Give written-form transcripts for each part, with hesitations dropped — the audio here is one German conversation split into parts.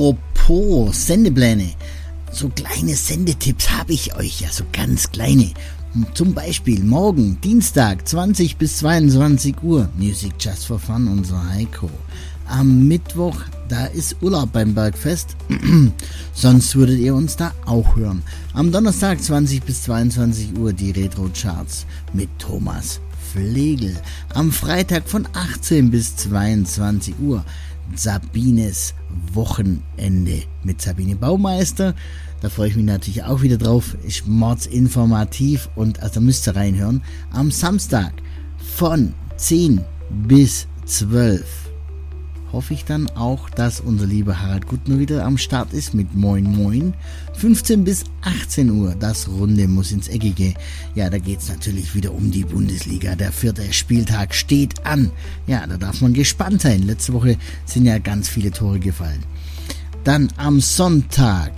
Apropos Sendepläne, so kleine Sendetipps habe ich euch, ja, so ganz kleine. Zum Beispiel morgen, Dienstag, 20 bis 22 Uhr, Music Just for Fun, unser Heiko. Am Mittwoch, da ist Urlaub beim Bergfest, sonst würdet ihr uns da auch hören. Am Donnerstag, 20 bis 22 Uhr, die Retro Charts mit Thomas Flegel. Am Freitag von 18 bis 22 Uhr, Sabines Wochenende mit Sabine Baumeister. Da freue ich mich natürlich auch wieder drauf. Ist mordsinformativ und also müsst ihr reinhören. Am Samstag von 10 bis 12 hoffe ich dann auch, dass unser lieber Harald Guttner wieder am Start ist mit Moin Moin. 15 bis 18 Uhr, das Runde muss ins Eckige. Ja, da geht's natürlich wieder um die Bundesliga. Der 4. Spieltag steht an. Ja, da darf man gespannt sein. Letzte Woche sind ja ganz viele Tore gefallen. Dann am Sonntag,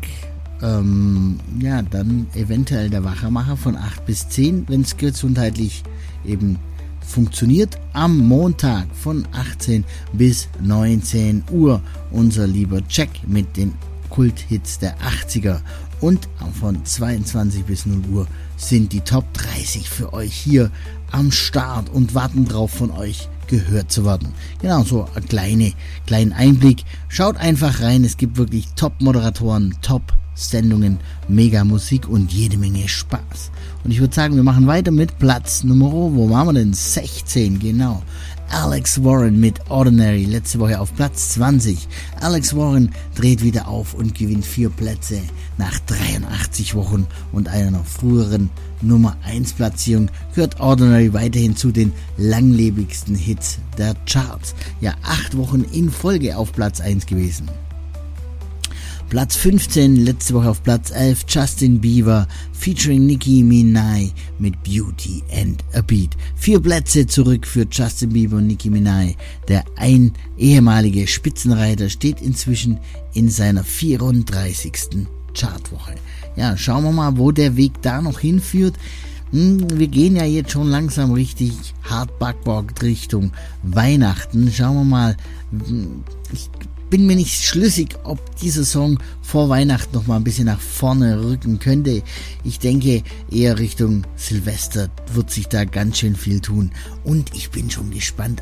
dann eventuell der Wachermacher von 8 bis 10, wenn es gesundheitlich eben funktioniert. Am Montag von 18 bis 19 Uhr unser lieber Jack mit den Kulthits der 80er. Und von 22 bis 0 Uhr sind die Top 30 für euch hier am Start und warten drauf, von euch gehört zu werden. Genau, so ein kleinen Einblick. Schaut einfach rein, es gibt wirklich Top-Moderatoren, Top-Sendungen, mega Musik und jede Menge Spaß. Und ich würde sagen, wir machen weiter mit Platz Nummer, wo waren wir denn? 16, genau. Alex Warren mit Ordinary, letzte Woche auf Platz 20. Alex Warren dreht wieder auf und gewinnt 4 Plätze nach 83 Wochen und einer noch früheren Nummer 1 Platzierung. Gehört Ordinary weiterhin zu den langlebigsten Hits der Charts. Ja, 8 Wochen in Folge auf Platz 1 gewesen. Platz 15, letzte Woche auf Platz 11, Justin Bieber featuring Nicki Minaj mit Beauty and a Beat. 4 Plätze zurück für Justin Bieber und Nicki Minaj. Der ehemalige Spitzenreiter steht inzwischen in seiner 34. Chartwoche. Ja, schauen wir mal, wo der Weg da noch hinführt. Wir gehen ja jetzt schon langsam richtig hart Backbock Richtung Weihnachten. Schauen wir mal, ich bin mir nicht schlüssig, ob dieser Song vor Weihnachten noch mal ein bisschen nach vorne rücken könnte. Ich denke, eher Richtung Silvester wird sich da ganz schön viel tun. Und ich bin schon gespannt